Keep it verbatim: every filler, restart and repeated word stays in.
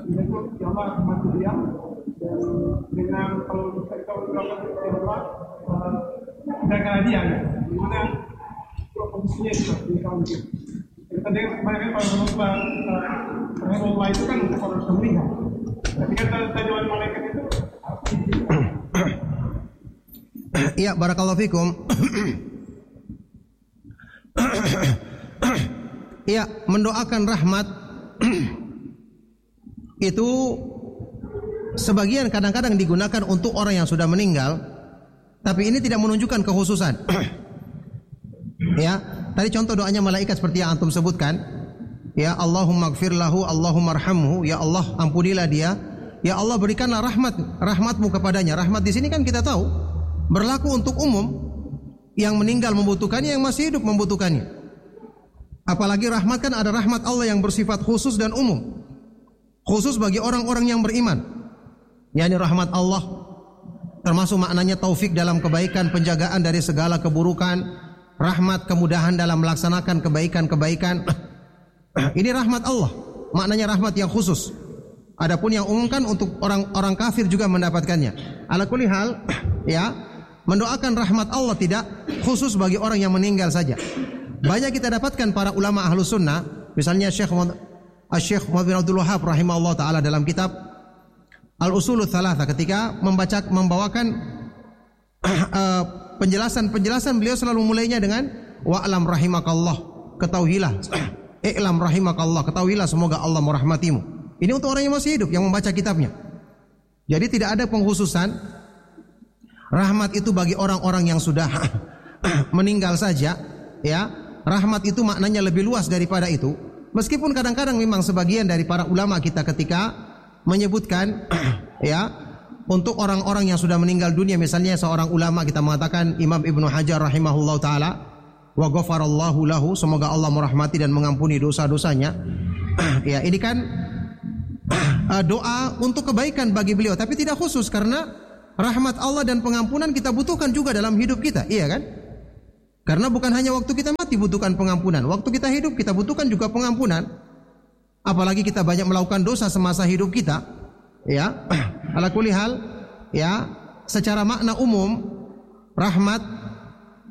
itu ya Allah rahmati dia, dan dengan kalau bisa kita berdoa ya Allah jaga dia ya, dimana posisinya itu di kaum itu. Kita dengar kemarin kalau Allah Allah itu kan untuk orang yang meninggal. Tapi kata tajuan malaikat itu iya, barakallahu fikum. Iya, mendoakan rahmat itu sebagian kadang-kadang digunakan untuk orang yang sudah meninggal, tapi ini tidak menunjukkan kekhususan. Ya, tadi contoh doanya malaikat seperti yang antum sebutkan. Ya Allahumma gfir lahu, Allahumma arhamhu, ya Allah ampunilah dia, ya Allah berikanlah rahmat, rahmatmu kepadanya. Rahmat di sini kan kita tahu berlaku untuk umum, yang meninggal membutuhkannya, yang masih hidup membutuhkannya. Apalagi rahmat kan ada rahmat Allah yang bersifat khusus dan umum, khusus bagi orang-orang yang beriman. Yani rahmat Allah termasuk maknanya taufik dalam kebaikan, penjagaan dari segala keburukan, rahmat kemudahan dalam melaksanakan kebaikan-kebaikan. Ini rahmat Allah, maknanya rahmat yang khusus. Adapun yang umum kan untuk orang-orang kafir juga mendapatkannya. Ala kulli hal, ya, mendoakan rahmat Allah tidak khusus bagi orang yang meninggal saja. Banyak kita dapatkan para ulama ahlus sunnah, misalnya Syekh Syekh Muhammad bin Abdul Wahhab rahimahullah taala dalam kitab Al-Usulul Tsalatsa ketika membaca membawakan uh, penjelasan-penjelasan, beliau selalu mulainya dengan wa'lam rahimakallah, ketahuilah, i'lam rahimakallah, ketahuilah semoga Allah merahmatimu. Ini untuk orang yang masih hidup yang membaca kitabnya. Jadi tidak ada pengkhususan rahmat itu bagi orang-orang yang sudah meninggal saja, ya. Rahmat itu maknanya lebih luas daripada itu. Meskipun kadang-kadang memang sebagian dari para ulama kita ketika menyebutkan ya untuk orang-orang yang sudah meninggal dunia, misalnya seorang ulama kita mengatakan Imam Ibnu Hajar rahimahullah taala, wa ghafarallahu lahu, semoga Allah merahmati dan mengampuni dosa-dosanya. Ya, ini kan uh, doa untuk kebaikan bagi beliau, tapi tidak khusus karena rahmat Allah dan pengampunan kita butuhkan juga dalam hidup kita, iya kan? Karena bukan hanya waktu kita mati butuhkan pengampunan, waktu kita hidup kita butuhkan juga pengampunan. Apalagi kita banyak melakukan dosa semasa hidup kita, ya. Ala kulli hal, ya, secara makna umum rahmat